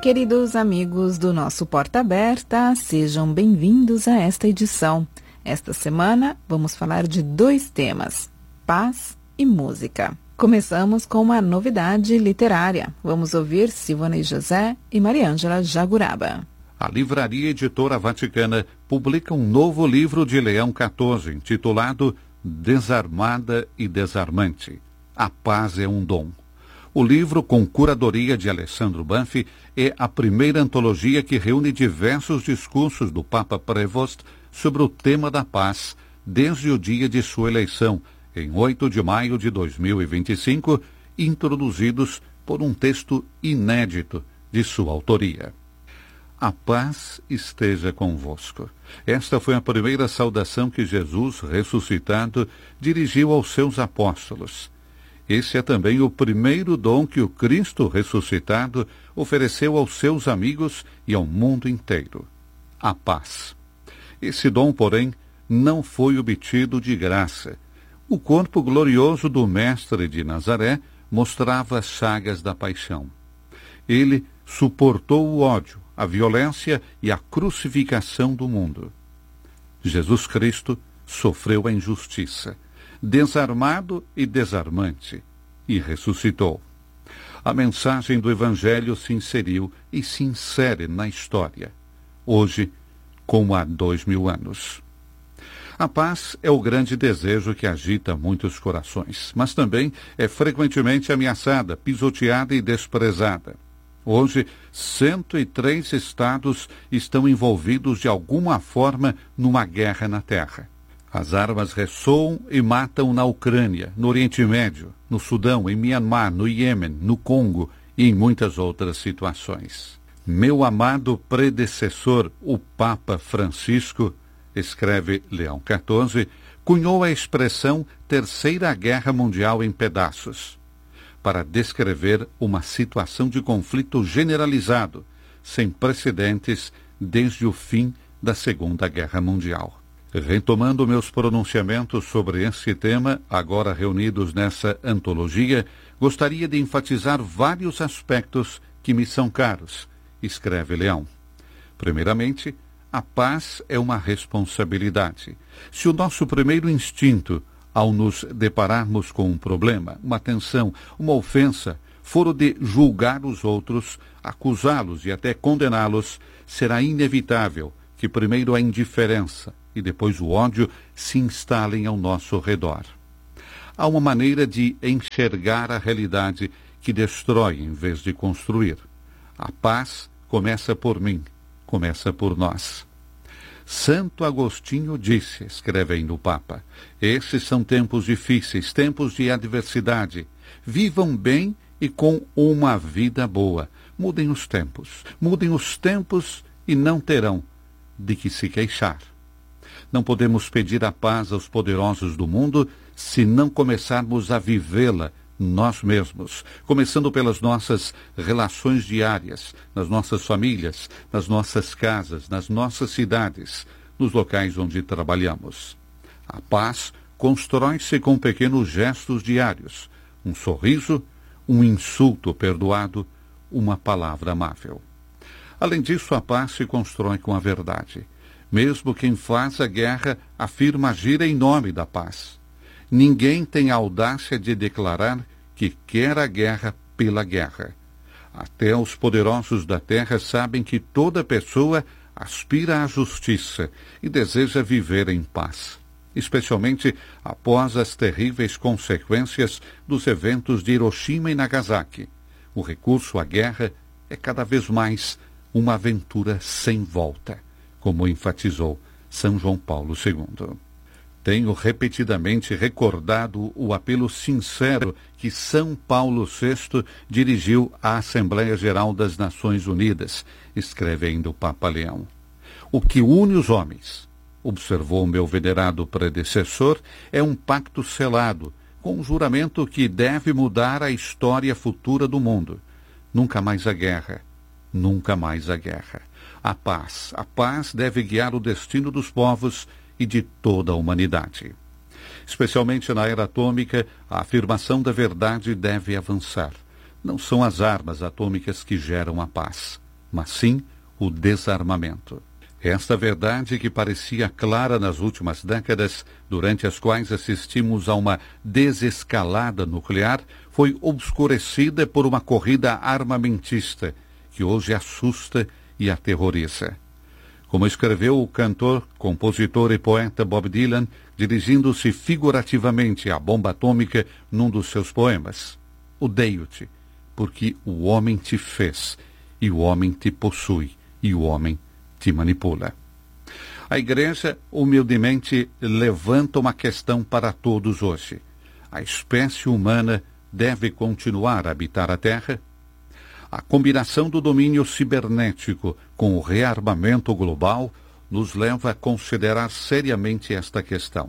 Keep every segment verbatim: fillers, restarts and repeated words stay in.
Queridos amigos do nosso Porta Aberta, sejam bem-vindos a esta edição. Esta semana vamos falar de dois temas, paz e música. Começamos com uma novidade literária. Vamos ouvir Silvanei José e Mariângela Jaguraba. A Livraria Editora Vaticana publica um novo livro de Leão quatorze, intitulado Desarmada e Desarmante. A Paz é um Dom. O livro, com curadoria de Alessandro Banfi, é a primeira antologia que reúne diversos discursos do Papa Prevost sobre o tema da paz, desde o dia de sua eleição, em oito de maio de dois mil e vinte e cinco, introduzidos por um texto inédito de sua autoria. A paz esteja convosco. Esta foi a primeira saudação que Jesus, ressuscitado, dirigiu aos seus apóstolos. Esse é também o primeiro dom que o Cristo ressuscitado ofereceu aos seus amigos e ao mundo inteiro: a paz. Esse dom, porém, não foi obtido de graça. O corpo glorioso do Mestre de Nazaré mostrava as chagas da paixão. Ele suportou o ódio, a violência e a crucificação do mundo. Jesus Cristo sofreu a injustiça, desarmado e desarmante, e ressuscitou. A mensagem do Evangelho se inseriu e se insere na história, hoje, como há dois mil anos. A paz é o grande desejo que agita muitos corações, mas também é frequentemente ameaçada, pisoteada e desprezada. Hoje, cento e três estados estão envolvidos de alguma forma numa guerra na terra. As armas ressoam e matam na Ucrânia, no Oriente Médio, no Sudão, em Mianmar, no Iêmen, no Congo e em muitas outras situações. Meu amado predecessor, o Papa Francisco, escreve Leão quatorze, cunhou a expressão Terceira Guerra Mundial em pedaços, para descrever uma situação de conflito generalizado, sem precedentes desde o fim da Segunda Guerra Mundial. Retomando meus pronunciamentos sobre esse tema, agora reunidos nessa antologia, gostaria de enfatizar vários aspectos que me são caros, escreve Leão. Primeiramente, a paz é uma responsabilidade. Se o nosso primeiro instinto, ao nos depararmos com um problema, uma tensão, uma ofensa, for o de julgar os outros, acusá-los e até condená-los, será inevitável que primeiro a indiferença e depois o ódio se instalem ao nosso redor. Há uma maneira de enxergar a realidade que destrói em vez de construir. A paz começa por mim, começa por nós. Santo Agostinho disse, escreve ainda o Papa, esses são tempos difíceis, tempos de adversidade. Vivam bem e com uma vida boa. Mudem os tempos, mudem os tempos e não terão de que se queixar. Não podemos pedir a paz aos poderosos do mundo se não começarmos a vivê-la nós mesmos, começando pelas nossas relações diárias, nas nossas famílias, nas nossas casas, nas nossas cidades, nos locais onde trabalhamos. A paz constrói-se com pequenos gestos diários, um sorriso, um insulto perdoado, uma palavra amável. Além disso, a paz se constrói com a verdade. Mesmo quem faz a guerra afirma agir em nome da paz. Ninguém tem a audácia de declarar que quer a guerra pela guerra. Até os poderosos da terra sabem que toda pessoa aspira à justiça e deseja viver em paz, especialmente após as terríveis consequências dos eventos de Hiroshima e Nagasaki. O recurso à guerra é cada vez mais uma aventura sem volta, como enfatizou São João Paulo segundo. Tenho repetidamente recordado o apelo sincero que São Paulo sexto dirigiu à Assembleia Geral das Nações Unidas, escreve ainda o Papa Leão. O que une os homens, observou meu venerado predecessor, é um pacto selado, com um juramento que deve mudar a história futura do mundo. Nunca mais a guerra, nunca mais a guerra. A paz, a paz deve guiar o destino dos povos e de toda a humanidade. Especialmente na era atômica, a afirmação da verdade deve avançar. Não são as armas atômicas que geram a paz. mas sim o desarmamento. Esta verdade, que parecia clara nas últimas décadas, durante as quais assistimos a uma desescalada nuclear, foi obscurecida por uma corrida armamentista que hoje assusta e aterroriza. Como escreveu o cantor, compositor e poeta Bob Dylan, dirigindo-se figurativamente à bomba atômica num dos seus poemas: odeio-te, porque o homem te fez, e o homem te possui, e o homem te manipula. A Igreja humildemente levanta uma questão para todos hoje. A espécie humana deve continuar a habitar a Terra? A combinação do domínio cibernético com o rearmamento global nos leva a considerar seriamente esta questão.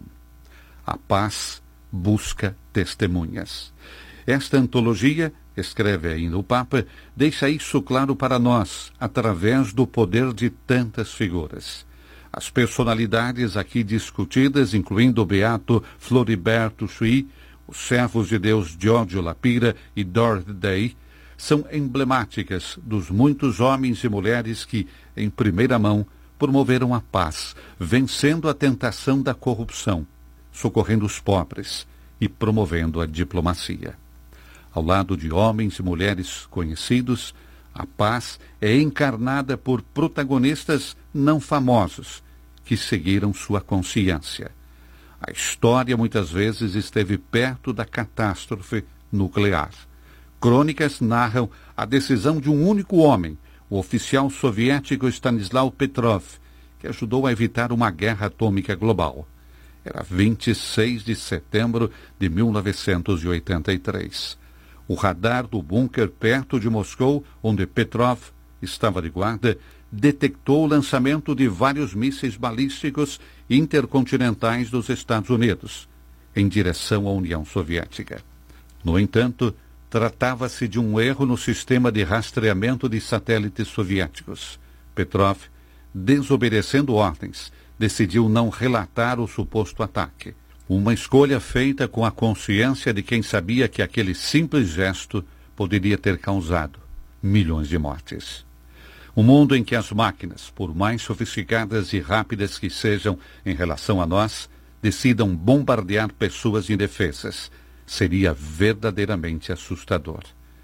A paz busca testemunhas. Esta antologia, escreve ainda o Papa, deixa isso claro para nós, através do poder de tantas figuras. As personalidades aqui discutidas, incluindo o beato Floriberto Sui, os servos de Deus Giorgio Lapira e Dorothy Day, são emblemáticas dos muitos homens e mulheres que, em primeira mão, promoveram a paz, vencendo a tentação da corrupção, socorrendo os pobres e promovendo a diplomacia. Ao lado de homens e mulheres conhecidos, a paz é encarnada por protagonistas não famosos, que seguiram sua consciência. A história muitas vezes esteve perto da catástrofe nuclear. Crônicas narram a decisão de um único homem, o oficial soviético Stanislav Petrov, que ajudou a evitar uma guerra atômica global. Era vinte e seis de setembro de mil novecentos e oitenta e três. O radar do bunker perto de Moscou, onde Petrov estava de guarda, detectou o lançamento de vários mísseis balísticos intercontinentais dos Estados Unidos, em direção à União Soviética. No entanto, tratava-se de um erro no sistema de rastreamento de satélites soviéticos. Petrov, desobedecendo ordens, decidiu não relatar o suposto ataque. Uma escolha feita com a consciência de quem sabia que aquele simples gesto poderia ter causado milhões de mortes. Um mundo em que as máquinas, por mais sofisticadas e rápidas que sejam em relação a nós, decidam bombardear pessoas indefesas, seria verdadeiramente assustador.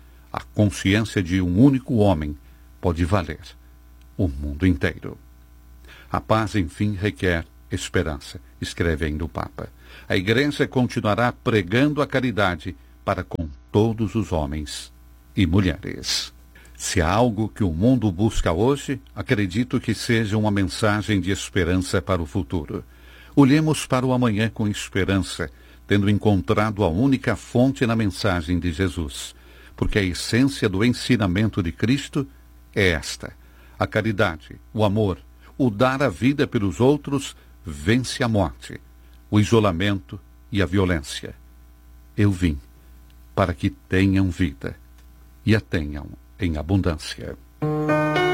A consciência de um único homem pode valer o mundo inteiro. A paz, enfim, requer esperança, escreve ainda o Papa. A Igreja continuará pregando a caridade para com todos os homens e mulheres. Se há algo que o mundo busca hoje, acredito que seja uma mensagem de esperança para o futuro. Olhemos para o amanhã com esperança, tendo encontrado a única fonte na mensagem de Jesus, porque a essência do ensinamento de Cristo é esta: a caridade, o amor, o dar a vida pelos outros vence a morte, o isolamento e a violência. Eu vim para que tenham vida e a tenham em abundância.